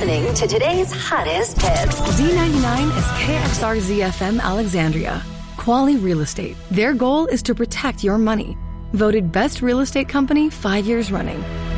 listening to today's hottest hits. Z99 is KXR ZFM Alexandria. Quali Real Estate. Their goal is to protect your money. Voted best real estate company 5 years running.